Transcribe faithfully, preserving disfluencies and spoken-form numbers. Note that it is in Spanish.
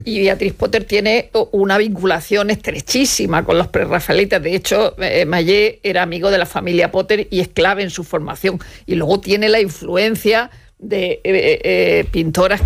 Y Beatriz Potter tiene una vinculación estrechísima con los prerrafaelitas. De hecho, eh, Mayet era amigo de la familia Potter y es clave en su formación. Y luego tiene la influencia de eh, eh, pintoras